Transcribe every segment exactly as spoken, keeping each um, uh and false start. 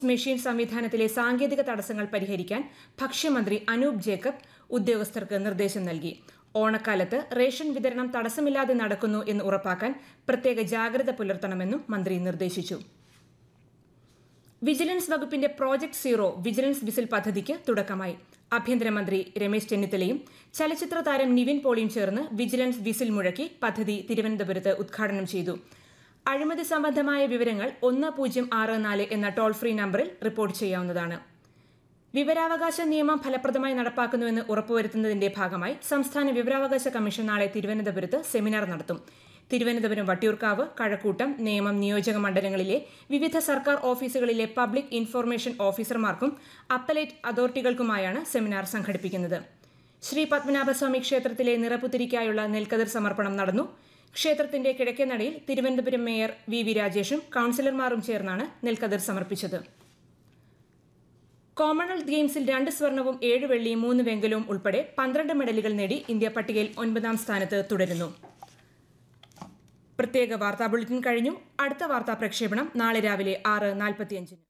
Machine സംവിധാനത്തിലെ സാങ്കേതിക തടസ്സങ്ങൾ പരിഹരിക്കാൻ ഭക്ഷ്യമന്ത്രി അനൂപ് ജേക്കബ് ഉദ്യോഗസ്ഥർക്ക് നിർദ്ദേശം നൽകി. ഓണക്കാലത്ത് റേഷൻ വിതരണം തടസ്സമില്ലാതെ നടക്കുന്നു എന്ന് ഉറപ്പാക്കാൻ പ്രത്യേക ജാഗ്രത പുലർത്തണമെന്നും മന്ത്രി നിർദ്ദേശിച്ചു. വിജിലൻസ് വകുപ്പിന്റെ പ്രോജക്ട് സീറോ വിജിലൻസ് വിസിൽ പദ്ധതിക്ക് തുടക്കമായി. ആഭ്യന്തരമന്ത്രി രമേശ് ചെന്നിത്തലയും ചലച്ചിത്ര താരം നിവിൻ പോളിയും ചേർന്ന് വിജിലൻസ് വിസിൽ മുഴക്കി പദ്ധതി തിരുവനന്തപുരത്ത് ഉദ്ഘാടനം ചെയ്തു. അഴിമതി സംബന്ധമായ വിവരങ്ങൾ ഒന്ന് പൂജ്യം ആറ് നാല് എന്ന ടോൾ ഫ്രീ നമ്പറിൽ റിപ്പോർട്ട് ചെയ്യാവുന്നതാണ്. വിവരാവകാശ നിയമം ഫലപ്രദമായി നടപ്പാക്കുന്നുവെന്ന് ഉറപ്പുവരുത്തുന്നതിന്റെ ഭാഗമായി സംസ്ഥാന വിവരാവകാശ കമ്മീഷൻ നാളെ തിരുവനന്തപുരത്ത് സെമിനാർ നടത്തും. തിരുവനന്തപുരം വട്ടിയൂർക്കാവ്, കഴക്കൂട്ടം, നേമം നിയോജക മണ്ഡലങ്ങളിലെ വിവിധ സർക്കാർ ഓഫീസുകളിലെ പബ്ലിക് ഇൻഫർമേഷൻ ഓഫീസർമാർക്കും അപ്പലേറ്റ് അതോറിറ്റികൾക്കുമായാണ് സെമിനാർ സംഘടിപ്പിക്കുന്നത്. ശ്രീ പത്മനാഭസ്വാമി ക്ഷേത്രത്തിലെ നിറപുത്തിരിക്കായുള്ള നെൽക്കതിർ സമർപ്പണം നടന്നു. ക്ഷേത്രത്തിന്റെ കിഴക്കേനടയിൽ തിരുവനന്തപുരം മേയർ വി വി രാജേഷും കൌൺസിലർമാരും ചേർന്നാണ് നെൽക്കതിർ സമർപ്പിച്ചത്. കോമൺവെൽത്ത് ഗെയിംസിൽ രണ്ട് സ്വർണവും ഏഴ് വെള്ളിയും മൂന്ന് വെങ്കലവും ഉൾപ്പെടെ പന്ത്രണ്ട് മെഡലുകൾ നേടി ഇന്ത്യ പട്ടികയിൽ ഒൻപതാം സ്ഥാനത്ത് തുടരുന്നു. പ്രത്യേക വാർത്താ ബുള്ളറ്റിൻ കഴിഞ്ഞു. അടുത്ത വാർത്താ പ്രക്ഷേപണം നാളെ രാവിലെ ആറ് നാൽപ്പത്തിയഞ്ചിന്.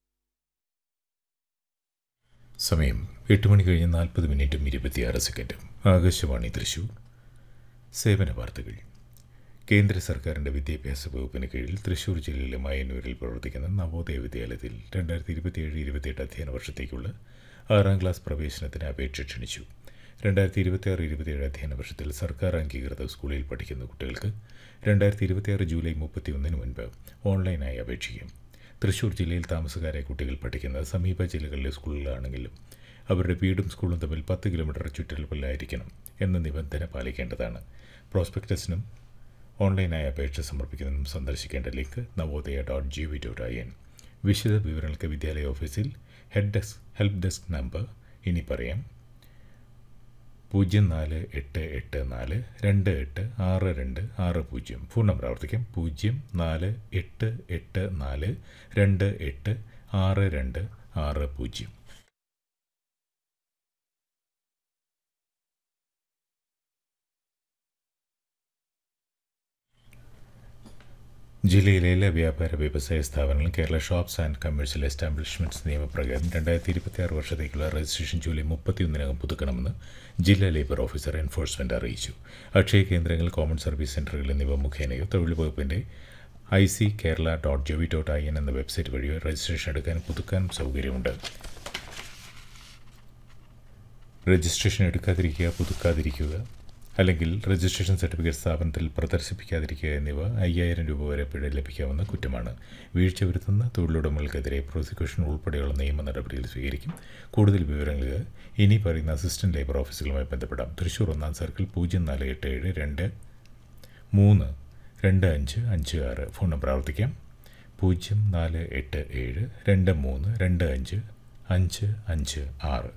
സമയം എട്ട് മണി കഴിഞ്ഞ് നാൽപ്പത് മിനിറ്റും ഇരുപത്തിയാറ് സെക്കൻഡും. ആകാശവാണി തൃശൂർ. സേവന വാർത്തകൾ. കേന്ദ്ര സർക്കാരിൻ്റെ വിദ്യാഭ്യാസ വകുപ്പിന് കീഴിൽ തൃശൂർ ജില്ലയിലെ മായന്നൂരിൽ പ്രവർത്തിക്കുന്ന നവോദയ വിദ്യാലയത്തിൽ രണ്ടായിരത്തി ഇരുപത്തിയേഴ് ഇരുപത്തിയെട്ട് അധ്യയന വർഷത്തേക്കുള്ള ആറാം ക്ലാസ് പ്രവേശനത്തിന് അപേക്ഷ ക്ഷണിച്ചു. രണ്ടായിരത്തി ഇരുപത്തിയാറ് ഇരുപത്തിയേഴ് അധ്യയന വർഷത്തിൽ സർക്കാർ അംഗീകൃത സ്കൂളിൽ പഠിക്കുന്ന കുട്ടികൾക്ക് രണ്ടായിരത്തി ഇരുപത്തിയാറ് ജൂലൈ മുപ്പത്തിയൊന്നിന് മുൻപ് ഓൺലൈനായി അപേക്ഷിക്കും. തൃശൂർ ജില്ലയിൽ താമസക്കാരായ കുട്ടികൾ പഠിക്കുന്ന സമീപ ജില്ലകളിലെ സ്കൂളുകളാണെങ്കിലും അവരുടെ വീടും സ്കൂളും തമ്മിൽ പത്ത് കിലോമീറ്റർ ചുറ്റളവിലായിരിക്കണം എന്ന നിബന്ധന പാലിക്കേണ്ടതാണ്. പ്രോസ്പെക്ടസിനും ഓൺലൈനായി അപേക്ഷ സമർപ്പിക്കുന്നതിനും സന്ദർശിക്കേണ്ട link Navodaya dot G V dot I N. വിശദ വിവരങ്ങൾക്ക് വിദ്യാലയ ഓഫീസിൽ head desk help desk number ഇനി പറയാം: പൂജ്യം നാല് എട്ട് എട്ട് നാല് രണ്ട് എട്ട് ആറ് രണ്ട് ആറ് പൂജ്യം. ഫോൺ നമ്പർ ആവർത്തിക്കാം: പൂജ്യം നാല് എട്ട് എട്ട് നാല് രണ്ട് എട്ട് ആറ് രണ്ട് ആറ് പൂജ്യം. ജില്ലയിലെ എല്ലാ വ്യാപാര വ്യവസായ സ്ഥാപനങ്ങളും Kerala shops and commercial establishments നിയമപ്രകാരം രണ്ടായിരത്തി ഇരുപത്തിയാറ് വർഷത്തേക്കുള്ള രജിസ്ട്രേഷൻ ജൂലൈ മുപ്പത്തിയൊന്നിനകം പുതുക്കണമെന്ന് ജില്ലാ ലേബർ ഓഫീസർ എൻഫോഴ്സ്മെൻറ്റ് അറിയിച്ചു. അക്ഷയ കേന്ദ്രങ്ങൾ, കോമൺ സർവീസ് സെൻ്ററുകൾ എന്നിവ മുഖേനയോ തൊഴിൽ വകുപ്പിൻ്റെ I C Kerala dot G V dot I N എന്ന വെബ്സൈറ്റ് വഴിയോ രജിസ്ട്രേഷൻ എടുക്കാനും പുതുക്കാനും സൗകര്യമുണ്ട്. രജിസ്ട്രേഷൻ എടുക്കാതിരിക്കുക, പുതുക്കാതിരിക്കുക അല്ലെങ്കിൽ രജിസ്ട്രേഷൻ സർട്ടിഫിക്കറ്റ് സ്ഥാപനത്തിൽ പ്രദർശിപ്പിക്കാതിരിക്കുക എന്നിവ അയ്യായിരം രൂപ വരെ പിഴ ലഭിക്കാവുന്ന കുറ്റമാണ്. വീഴ്ച വരുത്തുന്ന തൊഴിലുടമകൾക്കെതിരെ പ്രോസിക്യൂഷൻ ഉൾപ്പെടെയുള്ള നിയമ നടപടികൾ സ്വീകരിക്കും. കൂടുതൽ വിവരങ്ങൾക്ക് ഇനി പറയുന്ന അസിസ്റ്റന്റ് ലേബർ ഓഫീസുകളുമായി ബന്ധപ്പെടാം. തൃശൂർ ഒന്നാം സർക്കിൾ പൂജ്യം നാല് എട്ട് ഏഴ് രണ്ട് മൂന്ന് രണ്ട് അഞ്ച് അഞ്ച് ആറ്. ഫോൺ നമ്പർ ആവർത്തിക്കാം: പൂജ്യം നാല് എട്ട് ഏഴ് രണ്ട് മൂന്ന് രണ്ട് അഞ്ച് അഞ്ച് അഞ്ച് ആറ്.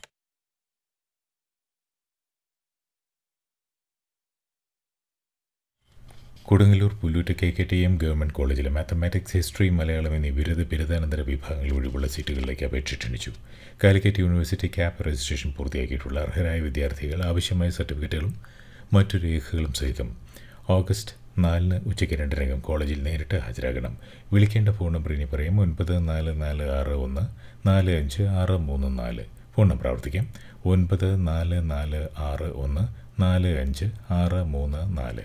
Kodungallur Pullut K K T M government കോളേജിലെ മാത്തമാറ്റിക്സ്, ഹിസ്റ്ററി, മലയാളം എന്നീ ബിരുദ ബിരുദാനന്തര വിഭാഗങ്ങൾ ഒഴിവുള്ള സീറ്റുകളിലേക്ക് അപേക്ഷ ക്ഷണിച്ചു. കാലിക്കറ്റ് യൂണിവേഴ്സിറ്റി ക്യാപ് രജിസ്ട്രേഷൻ പൂർത്തിയാക്കിയിട്ടുള്ള അർഹരായ വിദ്യാർത്ഥികൾ ആവശ്യമായ സർട്ടിഫിക്കറ്റുകളും മറ്റു രേഖകളും സഹിതം ഓഗസ്റ്റ് നാലിന് ഉച്ചയ്ക്ക് രണ്ടിനകം കോളേജിൽ നേരിട്ട് ഹാജരാകണം. വിളിക്കേണ്ട ഫോൺ നമ്പർ ഇനി പറയും: ഒൻപത് നാല് നാല് ആറ് ഒന്ന് നാല് അഞ്ച് ആറ് മൂന്ന് നാല്. ഫോൺ നമ്പർ ആവർത്തിക്കാം: ഒൻപത് നാല് നാല് ആറ് ഒന്ന് നാല് അഞ്ച് ആറ് മൂന്ന് നാല്.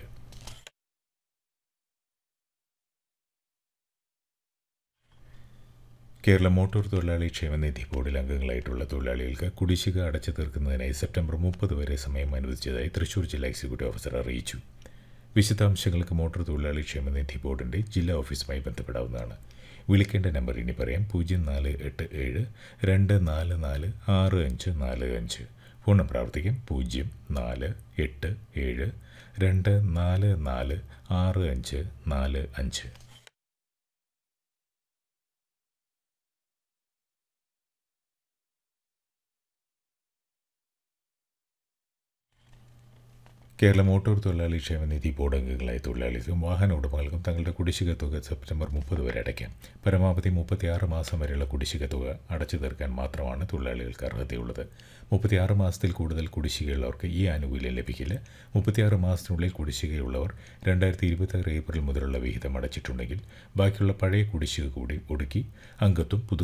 കേരള മോട്ടോർ തൊഴിലാളി ക്ഷേമനിധി ബോർഡിൽ അംഗങ്ങളായിട്ടുള്ള തൊഴിലാളികൾക്ക് കുടിശ്ശിക അടച്ചു തീർക്കുന്നതിനായി സെപ്റ്റംബർ മുപ്പത് വരെ സമയം അനുവദിച്ചതായി തൃശൂർ ജില്ലാ എക്സിക്യൂട്ടീവ് ഓഫീസർ അറിയിച്ചു. വിശദാംശങ്ങൾക്ക് മോട്ടോർ തൊഴിലാളി ക്ഷേമനിധി ബോർഡിൻ്റെ ജില്ലാ ഓഫീസുമായി ബന്ധപ്പെടാവുന്നതാണ്. വിളിക്കേണ്ട നമ്പർ ഇനി പറയാം: പൂജ്യം നാല് എട്ട് ഏഴ് രണ്ട് നാല് നാല് ആറ് അഞ്ച് നാല് അഞ്ച്. ഫോൺ നമ്പർ ആവർത്തിക്കാം: പൂജ്യം നാല് എട്ട് ഏഴ് രണ്ട് നാല് നാല് ആറ് അഞ്ച് നാല് അഞ്ച്. കേരള മോട്ടോർ തൊഴിലാളി ക്ഷേമനിധി ബോർഡ് അംഗങ്ങളായ തൊഴിലാളികൾക്കും വാഹന ഉടമകൾക്കും തങ്ങളുടെ കുടിശ്ശിക തുക സെപ്റ്റംബർ മുപ്പത് വരെ അടയ്ക്കാം. പരമാവധി മുപ്പത്തിയാറ് മാസം വരെയുള്ള കുടിശ്ശിക തുക അടച്ചു തീർക്കാൻ മാത്രമാണ് തൊഴിലാളികൾക്ക് അർഹതയുള്ളത്. മുപ്പത്തിയാറ് മാസത്തിൽ കൂടുതൽ കുടിശ്ശികയുള്ളവർക്ക് ഈ ആനുകൂല്യം ലഭിക്കില്ല. മുപ്പത്തിയാറ് മാസത്തിനുള്ളിൽ കുടിശ്ശികയുള്ളവർ രണ്ടായിരത്തി ഇരുപത്തിയാറ് ഏപ്രിൽ മുതലുള്ള വിഹിതം അടച്ചിട്ടുണ്ടെങ്കിൽ ബാക്കിയുള്ള പഴയ കുടിശ്ശിക കൂടി ഒടുക്കി അംഗത്വം പുതു